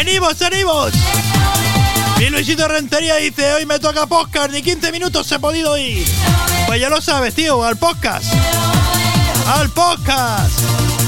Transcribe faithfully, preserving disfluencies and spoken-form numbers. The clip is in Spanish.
¡Venimos, venimos! Y Luisito Rentería dice, hoy me toca podcast, ni quince minutos he podido ir. Pues ya lo sabes, tío, al podcast. ¡Al podcast!